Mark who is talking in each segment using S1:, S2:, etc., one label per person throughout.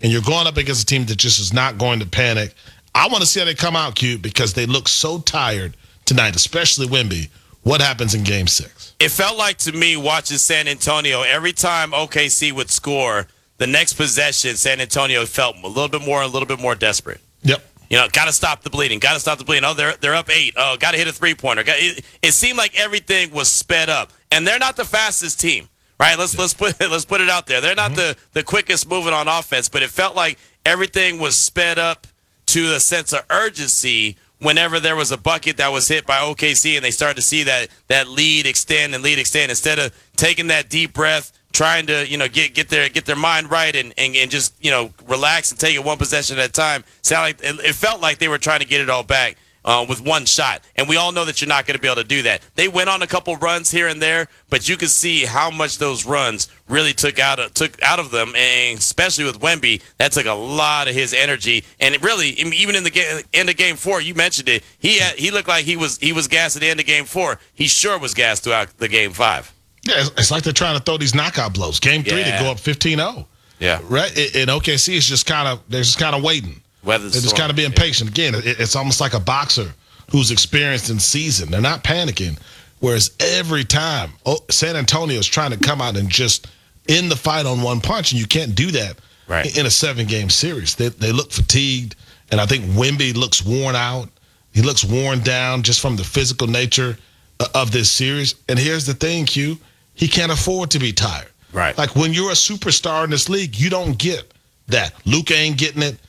S1: and you're going up against a team that just is not going to panic. I want to see how they come out, Q, because they look so tired tonight, especially Wemby. What happens in Game 6?
S2: It felt like to me watching San Antonio, every time OKC would score, the next possession, San Antonio felt a little bit more desperate.
S1: Yep.
S2: Got to stop the bleeding. Oh, they're up 8. Oh, got to hit a three-pointer. It seemed like everything was sped up, and they're not the fastest team, right? Let's put it out there. They're not the quickest moving on offense, but it felt like everything was sped up to a sense of urgency whenever there was a bucket that was hit by OKC, and they started to see that lead extend instead of taking that deep breath, trying to get their mind right and just relax and take it one possession at a time. It felt like they were trying to get it all back with one shot, and we all know that you're not going to be able to do that. They went on a couple runs here and there, but you could see how much those runs really took out of them, and especially with Wemby, that took a lot of his energy. And it really, even in the end of Game 4, you mentioned it, he looked like he was gassed at the end of Game 4. He sure was gassed throughout the Game 5.
S1: Yeah, it's like they're trying to throw these knockout blows. Game 3, they go up 15-0.
S2: Yeah.
S1: Right? And OKC is just kind of waiting. They're just kind of being patient. Again, it's almost like a boxer who's experienced in season. They're not panicking. Whereas every time San Antonio is trying to come out and just end the fight on one punch, and you can't do that in a 7-game series. They look fatigued, and I think Wemby looks worn out. He looks worn down just from the physical nature of this series. And here's the thing, Q. He can't afford to be tired.
S2: Right.
S1: Like when you're a superstar in this league, you don't get that. Luka ain't getting it.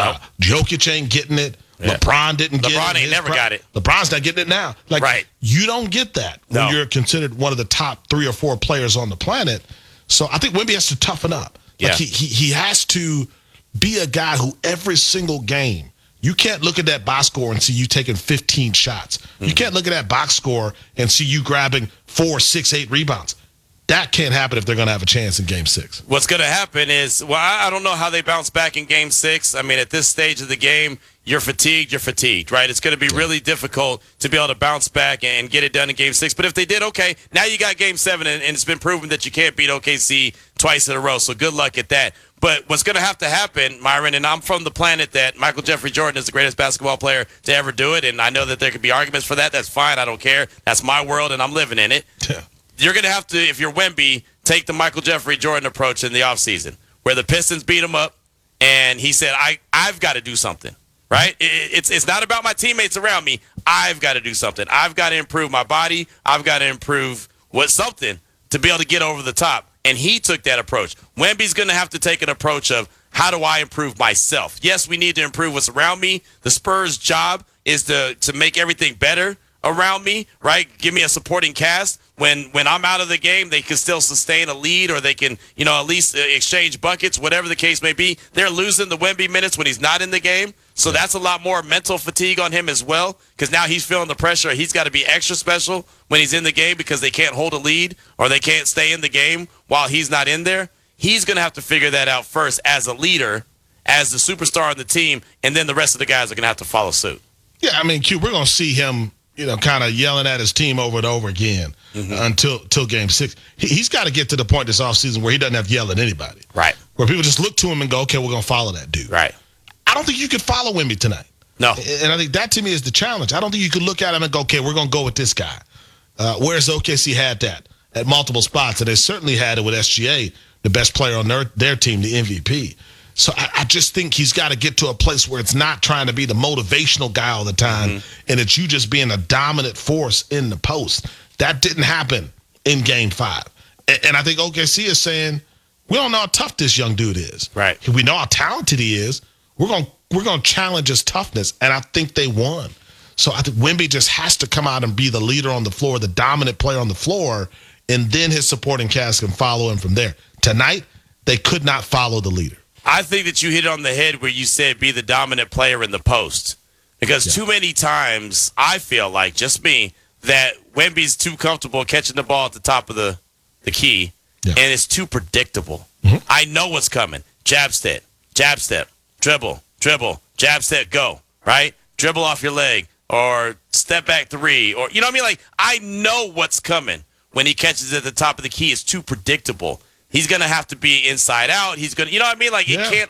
S1: Jokic ain't getting it. Yeah. LeBron didn't get it.
S2: LeBron ain't never got it.
S1: LeBron's not getting it now. You don't get that when you're considered one of the top 3 or 4 players on the planet. So I think Wemby has to toughen up. He has to be a guy who every single game, you can't look at that box score and see you taking 15 shots. Mm-hmm. You can't look at that box score and see you grabbing 4, 6, 8 rebounds. That can't happen if they're going to have a chance in Game 6.
S2: What's going to happen is, I don't know how they bounce back in Game 6. I mean, at this stage of the game, you're fatigued, right? It's going to be really difficult to be able to bounce back and get it done in Game 6. But if they did, okay, now you got Game 7, and it's been proven that you can't beat OKC twice in a row, so good luck at that. But what's going to have to happen, Myron, and I'm from the planet that Michael Jeffrey Jordan is the greatest basketball player to ever do it, and I know that there could be arguments for that. That's fine. I don't care. That's my world, and I'm living in it.
S1: Yeah.
S2: You're going to have to, if you're Wemby, take the Michael Jeffrey Jordan approach in the offseason, where the Pistons beat him up, and he said, I've got to do something, right? It's not about my teammates around me. I've got to do something. I've got to improve my body. I've got to improve something to be able to get over the top. And he took that approach. Wemby's going to have to take an approach of, how do I improve myself? Yes, we need to improve what's around me. The Spurs' job is to make everything better around me, right? Give me a supporting cast. When I'm out of the game, they can still sustain a lead, or they can, at least exchange buckets, whatever the case may be. They're losing the Wemby minutes when he's not in the game. So that's a lot more mental fatigue on him as well, because now he's feeling the pressure. He's got to be extra special when he's in the game because they can't hold a lead or they can't stay in the game while he's not in there. He's going to have to figure that out first as a leader, as the superstar on the team, and then the rest of the guys are going to have to follow suit.
S1: Yeah, I mean, Q, we're going to see him, kind of yelling at his team over and over again until Game 6. He's got to get to the point this offseason where he doesn't have to yell at anybody.
S2: Right.
S1: Where people just look to him and go, okay, we're going to follow that dude.
S2: Right.
S1: I don't think you could follow Wemby tonight.
S2: No.
S1: And I think that, to me, is the challenge. I don't think you could look at him and go, okay, we're going to go with this guy. Whereas OKC had that at multiple spots, and they certainly had it with SGA, the best player on their team, the MVP. So I just think he's got to get to a place where it's not trying to be the motivational guy all the time, and it's you just being a dominant force in the post. That didn't happen in Game 5. And I think OKC is saying, we don't know how tough this young dude is.
S2: Right.
S1: We know how talented he is. We're going to challenge his toughness, and I think they won. So I think Wemby just has to come out and be the leader on the floor, the dominant player on the floor, and then his supporting cast can follow him from there. Tonight, they could not follow the leader.
S2: I think that you hit it on the head where you said be the dominant player in the post. Because too many times, I feel like, just me, that Wemby's too comfortable catching the ball at the top of the key, and it's too predictable. I know what's coming. Jab step, dribble, jab step, go, right? Dribble off your leg, or step back 3, or, you know what I mean? Like, I know what's coming when he catches it at the top of the key. It's too predictable. He's going to have to be inside out. He's going to, you know what I mean? Like, it can't